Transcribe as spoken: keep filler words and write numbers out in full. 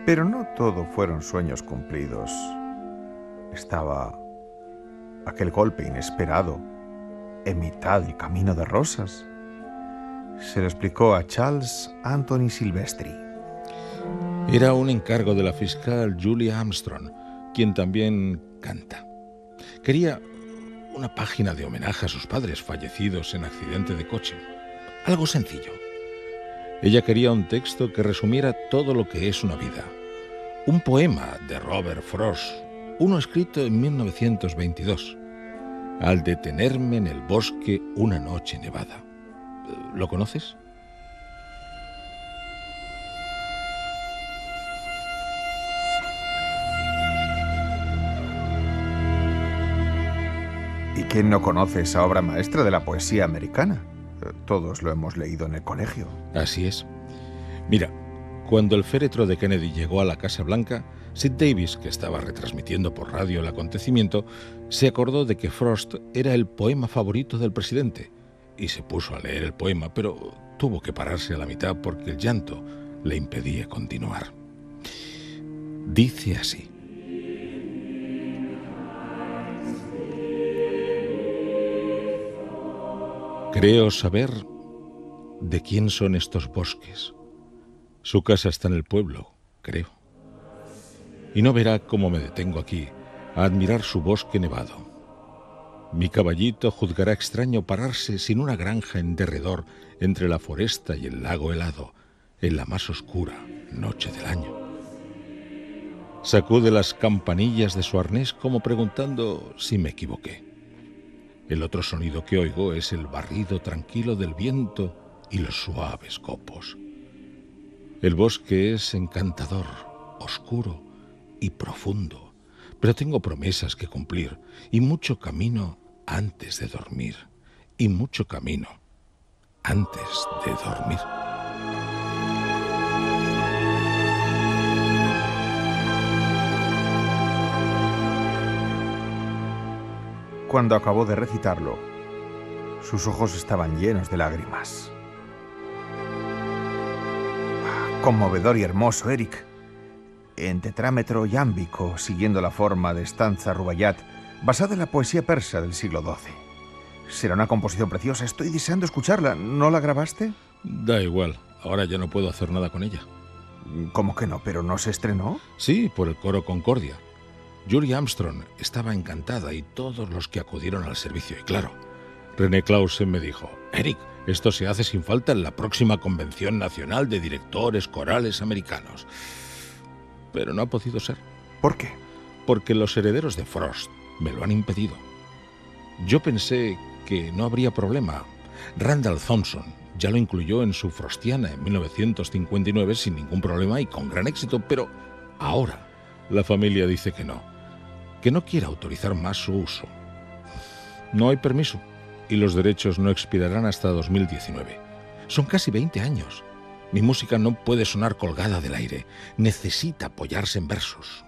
Pero no todo fueron sueños cumplidos. Estaba aquel golpe inesperado en mitad del camino de rosas. Se lo explicó a Charles Anthony Silvestri. Era un encargo de la fiscal Julia Armstrong, quien también canta. Quería una página de homenaje a sus padres fallecidos en accidente de coche. Algo sencillo. Ella quería un texto que resumiera todo lo que es una vida. Un poema de Robert Frost, uno escrito en mil novecientos veintidós. Al detenerme en el bosque una noche nevada. ¿Lo conoces? ¿Y quién no conoce esa obra maestra de la poesía americana? Todos lo hemos leído en el colegio. Así es. Mira, cuando el féretro de Kennedy llegó a la Casa Blanca, Sid Davis, que estaba retransmitiendo por radio el acontecimiento, se acordó de que Frost era el poema favorito del presidente y se puso a leer el poema, pero tuvo que pararse a la mitad porque el llanto le impedía continuar. Dice así: creo saber de quién son estos bosques. Su casa está en el pueblo, creo. Y no verá cómo me detengo aquí a admirar su bosque nevado. Mi caballito juzgará extraño pararse sin una granja en derredor entre la foresta y el lago helado, en la más oscura noche del año. Sacude las campanillas de su arnés como preguntando si me equivoqué. El otro sonido que oigo es el barrido tranquilo del viento y los suaves copos. El bosque es encantador, oscuro y profundo, pero tengo promesas que cumplir y mucho camino antes de dormir, y mucho camino antes de dormir. Cuando acabó de recitarlo, sus ojos estaban llenos de lágrimas. Conmovedor y hermoso, Eric. En tetrámetro yámbico, siguiendo la forma de stanza rubaiyat, basada en la poesía persa del siglo doce. Será una composición preciosa. Estoy deseando escucharla. ¿No la grabaste? Da igual. Ahora ya no puedo hacer nada con ella. ¿Cómo que no? ¿Pero no se estrenó? Sí, por el coro Concordia. Julia Armstrong estaba encantada y todos los que acudieron al servicio. Y claro, René Clausen me dijo: Eric, esto se hace sin falta en la próxima Convención Nacional de Directores Corales Americanos. Pero no ha podido ser. ¿Por qué? Porque los herederos de Frost me lo han impedido. Yo pensé que no habría problema. Randall Thompson ya lo incluyó en su Frostiana en mil novecientos cincuenta y nueve sin ningún problema y con gran éxito, pero ahora la familia dice que no, que no quiere autorizar más su uso. No hay permiso y los derechos no expirarán hasta dos mil diecinueve. Son casi veinte años. Mi música no puede sonar colgada del aire. Necesita apoyarse en versos.